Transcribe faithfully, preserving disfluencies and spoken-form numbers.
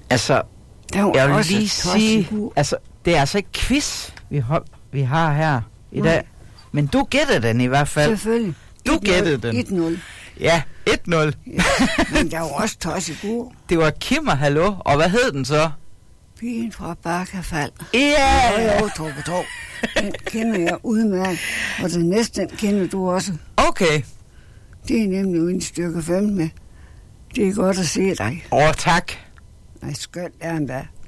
Altså, Der var jeg vil også lige et sige, tossegur. altså, det er altså ikke quiz, vi har, vi har her i Nej. dag. Men du gættede den i hvert fald. Selvfølgelig. Du et nul. gættede den. et nul. Ja, et nul. Ja. Men der var også tossegur. Det var Kim og Hallo, og hvad hed den så? Pigen fra Bakkefald. Ja! Jo, jo, tro på tro. Den kender jeg udmærket. Og den næste, den kender du også. Okay. Det er nemlig uden stykke fem med. Det er godt at se dig. Åh, tak. Nej, skønt er han da.